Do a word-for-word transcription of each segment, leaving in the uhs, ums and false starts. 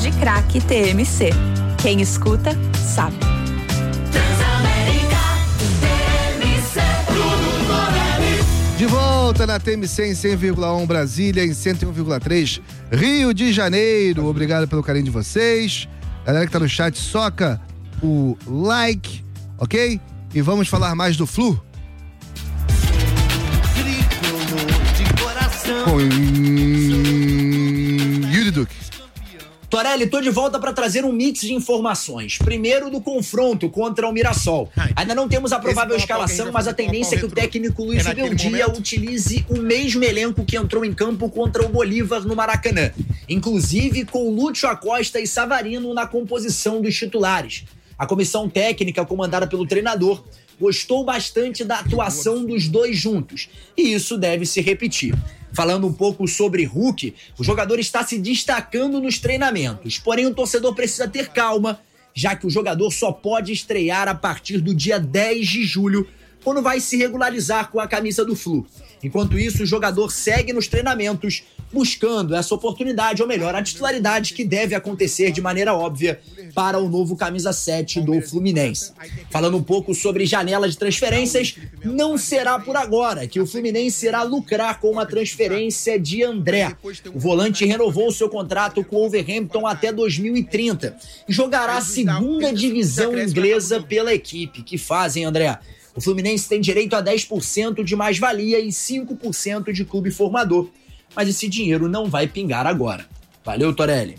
Rede Crack T M C. Quem escuta, sabe. De volta na T M C em cem vírgula um Brasília, em cento e um vírgula três Rio de Janeiro. Obrigado pelo carinho de vocês. Galera que tá no chat, soca o like, ok? E vamos falar mais do Flu. Com Yuri Duque. Torelli, tô de volta para trazer um mix de informações. Primeiro do confronto contra o Mirassol. Ainda não temos a provável escalação, mas a tendência é que o técnico Luiz Beldia utilize o mesmo elenco que entrou em campo contra o Bolívar no Maracanã. Inclusive com Lúcio Acosta e Savarino na composição dos titulares. A comissão técnica, comandada pelo treinador, gostou bastante da atuação dos dois juntos. E isso deve se repetir. Falando um pouco sobre Hulk, o jogador está se destacando nos treinamentos. Porém, o torcedor precisa ter calma, já que o jogador só pode estrear a partir do dia dez de julho, quando vai se regularizar com a camisa do Flu. Enquanto isso, o jogador segue nos treinamentos, buscando essa oportunidade, ou melhor, a titularidade que deve acontecer de maneira óbvia para o novo camisa sete do Fluminense. Falando um pouco sobre janela de transferências, não será por agora que o Fluminense irá lucrar com uma transferência de André. O volante renovou seu contrato com o Wolverhampton até dois mil e trinta e jogará a segunda divisão inglesa pela equipe. Que fazem, André? O Fluminense tem direito a dez por cento de mais-valia e cinco por cento de clube formador. Mas esse dinheiro não vai pingar agora. Valeu, Torelli.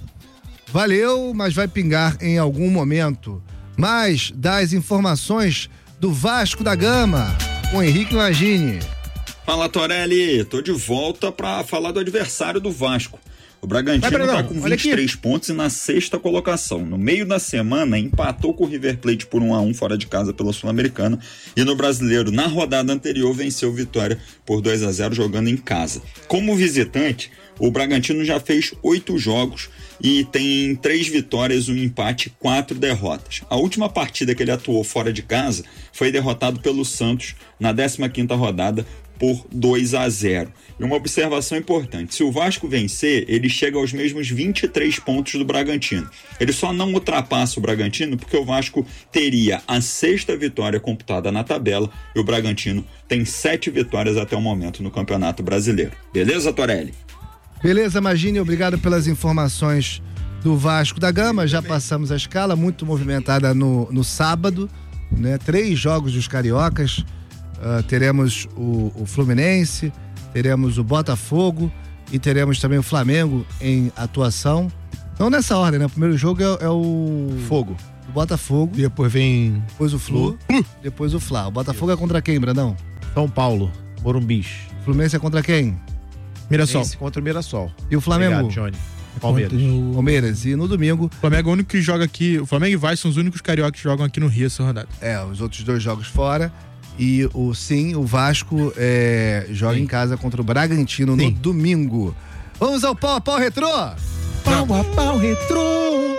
Valeu, mas vai pingar em algum momento. Mais das informações do Vasco da Gama, com Henrique Langini. Fala, Torelli. Tô de volta para falar do adversário do Vasco. O Bragantino está com vinte e três pontos e na sexta colocação. No meio da semana, empatou com o River Plate por um a um fora de casa pela Sul-Americana. E no Brasileiro, na rodada anterior, venceu o Vitória por dois a zero jogando em casa. Como visitante, o Bragantino já fez oito jogos e tem três vitórias, um empate e quatro derrotas. A última partida que ele atuou fora de casa foi derrotado pelo Santos na décima quinta rodada por dois a zero. E uma observação importante, se o Vasco vencer, ele chega aos mesmos vinte e três pontos do Bragantino. Ele só não ultrapassa o Bragantino porque o Vasco teria a sexta vitória computada na tabela e o Bragantino tem sete vitórias até o momento no Campeonato Brasileiro. Beleza, Torelli? Beleza, Magini, obrigado pelas informações do Vasco da Gama. Já passamos a escala, muito movimentada no, no sábado, né? Três jogos dos cariocas. Uh, teremos o, o Fluminense, teremos o Botafogo e teremos também o Flamengo em atuação. Não nessa ordem, né? O primeiro jogo é, é o Fogo, o Botafogo. Depois vem depois o Flu, Flu. Depois o Fla. O Botafogo é contra quem, Brandão? São Paulo, Morumbis. O Fluminense é contra quem? Mirassol. Esse contra o Mirassol. E o Flamengo? Obrigado, Johnny. Palmeiras. O... Palmeiras. E no domingo... O Flamengo é o único que joga aqui. O Flamengo e o Vasco são os únicos cariocas que jogam aqui no Rio essa rodada. É, os outros dois jogos fora. E o, sim, o Vasco é, joga sim. em casa contra o Bragantino sim. no domingo. Vamos ao pau a pau retrô? Pau a pau retrô.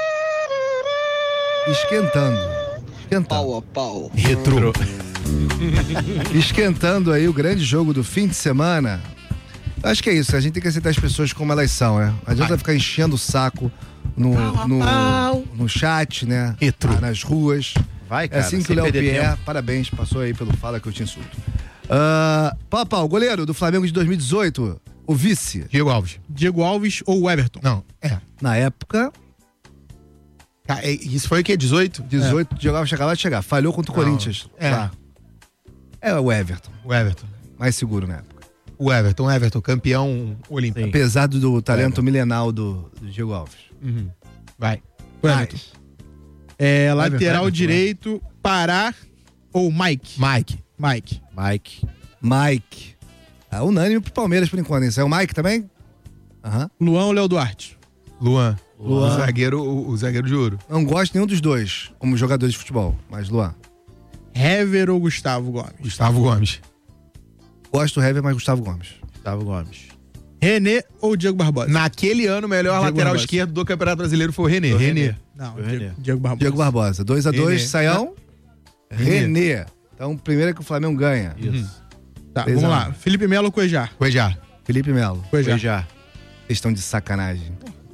Esquentando. Esquentando. Pau a pau. Retrô. Esquentando aí o grande jogo do fim de semana. Acho que é isso, a gente tem que aceitar as pessoas como elas são, né? Não adianta ficar enchendo o saco no, no, no chat, né? Retrô. Ah, nas ruas. Vai, cara, é assim que o Léo Pierre, tempo. Parabéns, passou aí pelo Fala que eu te insulto. Uh, Papá, o goleiro do Flamengo de dois mil e dezoito, o vice. Diego Alves. Diego Alves ou o Everton? Não, é. Na época... Ah, isso foi o quê? dezoito? dezoito, é. Diego Alves acabou de chegar. Falhou contra o Não, Corinthians. É. Lá. É o Everton. O Everton. Mais seguro na época. O Everton, Everton, campeão olímpico. Apesar do talento milenal do, do Diego Alves. Uhum. Vai. O Everton. É, lateral Everton, direito, né? Pará ou Mike? Mike. Mike. Mike. Mike. É unânime pro Palmeiras por enquanto. Isso é o Mike também? Uhum. Luan ou Léo Duarte? Luan. Luan. O zagueiro, o, o zagueiro de ouro. Não gosto de nenhum dos dois como jogadores de futebol, mas Luan. Hever ou Gustavo Gomes? Gustavo Gomes. Gosto do Hever, mas Gustavo Gomes. Gustavo Gomes. René ou Diego Barbosa? Naquele ano, o melhor Diego lateral Barbosa. Esquerdo do Campeonato Brasileiro foi o René. Foi René. René. Não, Diego, René. Diego Barbosa. Diego Barbosa. dois a dois, Saião. René. René. Então, primeiro que o Flamengo ganha. Isso. Uhum. Tá, vamos lá. Felipe Melo ou Cuejar? Cuejar. Felipe Melo. Cuejar. Cuejar. Questão de sacanagem.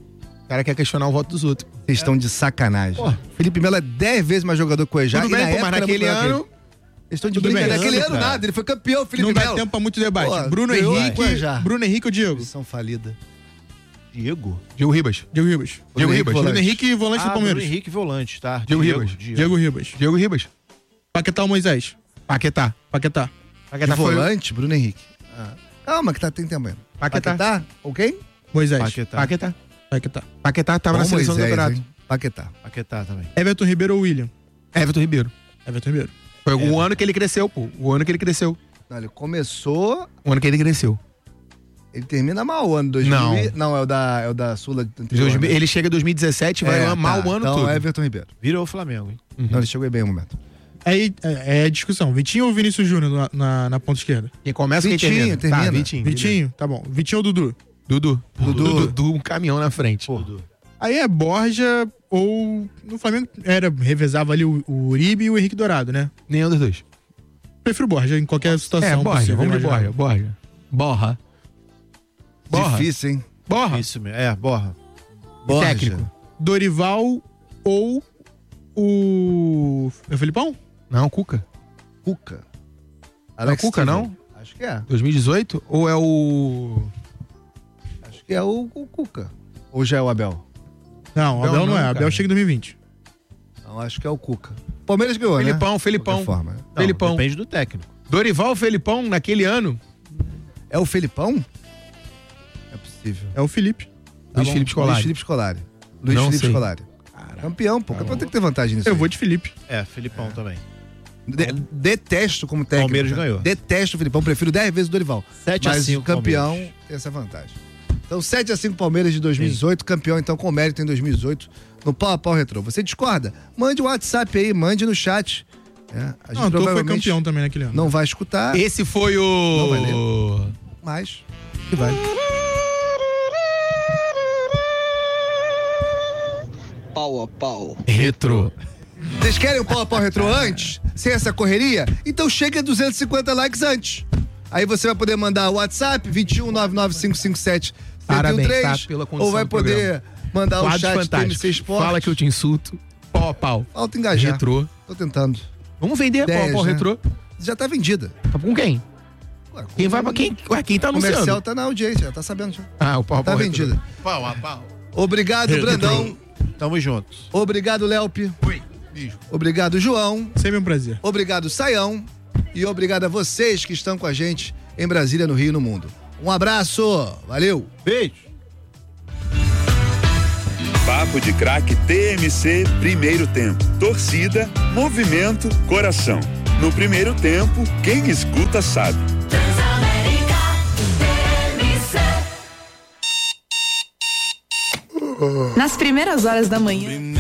O cara quer questionar o voto dos outros. Vocês estão de sacanagem. Pô, Felipe Melo é dez vezes mais jogador que o Ejá. Tudo bem, pô, mas naquele ano... Eles estão de brincadeira. Naquele ano nada, ele foi campeão, Felipe Não Melo. dá tempo pra muito debate. Pô, Bruno Henrique, Bruno Henrique ou Diego? São falida. Diego? Diego Ribas. Diego Ribas. Diego Ribas. Bruno Henrique, volante Ah, do Palmeiras. Bruno Henrique, volante, tá? Diego Ribas. Diego Ribas. Diego Ribas. Paquetá ou Moisés? Paquetá. Paquetá. Paquetá De foi... volante, Bruno Henrique. Ah. Calma, que tá, tem tempo ainda. Paquetá. Paquetá? Ou quem? Moisés. Paquetá. Paquetá. Paquetá. Paquetá tava Bom na seleção Moisés, do campeonato. hein? Paquetá. Paquetá também. Everton Ribeiro ou William? Everton Ribeiro. Everton Ribeiro. Foi o ano que ele cresceu, pô. O ano que ele cresceu. Não, ele começou... O ano que ele cresceu. Ele termina mal o ano dois mil. Não. Não, é o da, é o da Sula anterior, Dois- né? Ele chega em dois mil e dezessete e vai É, mal tá. o ano então, todo. Everton Ribeiro. Virou o Flamengo, hein? Uhum. Não, ele chegou bem no momento. Aí é, é discussão. Vitinho ou Vinícius Júnior na, na, na ponta esquerda? Quem começa, Vitinho, quem termina. termina. Tá, Vitinho. Vitinho? Tá bom. Vitinho ou Dudu? Dudu. Dudu. Dudu. Dudu, um caminhão na frente. Dudu. Aí é Borja ou... No Flamengo era, revezava ali o, o Uribe e o Henrique Dourado, né? Nenhum dos dois. Prefiro Borja em qualquer situação. É, Borja. possível, Vamos de imaginável. Borja. Borja. Borra. Borra. Difícil, hein? Borra. Isso mesmo. É, Borra. Borja. Técnico. Dorival ou o... É o Felipão? Não, Cuca. Cuca. Não é Cuca, não? Acho que é. dois mil e dezoito? Ou é o... Acho que é o, o Cuca. Ou já é o Abel? Não, o Não, Abel não, não, é. cara. Abel chega em dois mil e vinte. Não, acho que é o Cuca. Palmeiras ganhou, né? Felipão, De Felipão. qualquer forma, né? Não, Felipão. Depende do técnico. Dorival Felipão, naquele ano. É o Felipão? É possível. É o Felipe. Tá Luiz bom. Felipe Scolari. Luiz Felipe Scolari. Luiz Não Felipe sei. Scolari. Campeão, pô. Campeão tem que ter vantagem nisso. Eu aí. vou de Felipe. É, Felipão também. De- detesto como técnico. Palmeiras cara. ganhou. Detesto o Felipão, prefiro dez vezes o Dorival. sete a Mas cinco o campeão Palmeiras. tem essa vantagem. Então, sete a cinco Palmeiras de dois mil e dezoito, campeão então com mérito em dois mil e dezoito no Pau a Pau Retrô. Você discorda? Mande um WhatsApp aí, mande no chat. É, a gente Não, o Tô foi provavelmente campeão também naquele ano. não vai escutar, Esse foi Não vai o... mas que vai. Pau a pau. Retro. Vocês querem o Pau a Pau Retrô antes? Sem essa correria? Então chega a duzentos e cinquenta likes antes. Aí você vai poder mandar o WhatsApp vinte e um nove nove cinco cinco sete Parabéns, três tá? Pela condição ou vai do poder mandar o Quadros chat do M C fantásticos. Esporte. Fala que eu te insulto. Pau a pau. Falta engajar. Retrô. Tô tentando. Vamos vender pau a dez, pau né? retrô. Já tá vendida. Tá com quem? Ué, Quem vai pra quem? Ué, quem tá O comercial anunciando? tá na audiência, já tá sabendo já. Ah, o pau a Tá pau retrô. vendida. Pau a pau. Obrigado, Retrô. Brandão. Tamo juntos. Obrigado, Léopi. Oi. Beijo. Obrigado, João. Sempre um prazer. Obrigado, Saião. E obrigado a vocês que estão com a gente em Brasília, no Rio e no mundo. Um abraço. Valeu. Beijo. Papo de Craque T M C, primeiro tempo. Torcida, movimento, coração. No primeiro tempo, quem escuta sabe. Nas primeiras horas da manhã.